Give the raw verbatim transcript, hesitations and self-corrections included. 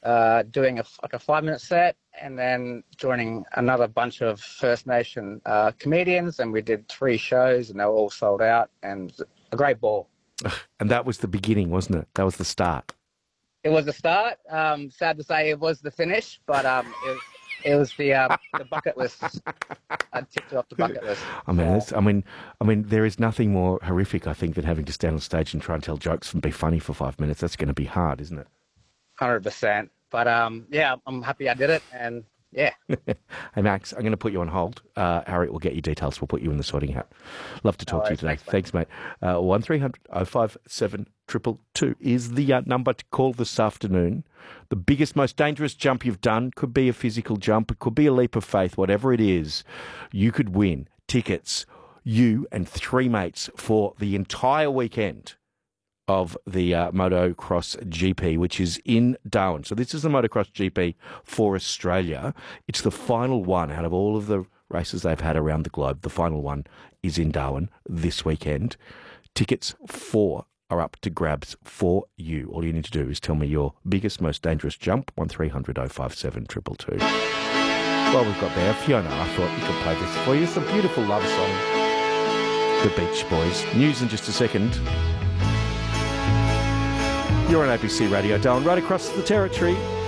uh, doing a, like a five-minute set, and then joining another bunch of First Nation uh, comedians, and we did three shows, and they were all sold out, and a great ball. And that was the beginning, wasn't it? That was the start. It was the start. Um, sad to say, it was the finish, but um, it was it was the uh, the bucket list. I ticked it off the bucket list. I mean, it's, I mean, I mean, there is nothing more horrific, I think, than having to stand on stage and try and tell jokes and be funny for five minutes. That's going to be hard, isn't it? Hundred percent. But um, yeah, I'm happy I did it, and yeah. Hey, Max, I'm going to put you on hold. Uh, Harriet will get your details. We'll put you in the sorting hat. Love to talk No to you worries. today. Thanks, Thanks, mate. Uh, one three hundred oh five seven two two two is the uh, number to call this afternoon. The biggest, most dangerous jump you've done could be a physical jump. It could be a leap of faith. Whatever it is, you could win tickets, you and three mates, for the entire weekend of the uh, Motocross G P, which is in Darwin. So this is the Motocross G P for Australia. It's the final one out of all of the races they've had around the globe. The final one is in Darwin this weekend. Tickets for are up to grabs for you. All you need to do is tell me your biggest, most dangerous jump. one three hundred oh five seven two two two. Well, we've got there Fiona. I thought we could play this for you. It's a beautiful love song. The Beach Boys. News in just a second. You're on A B C Radio, Darwin, right across the territory.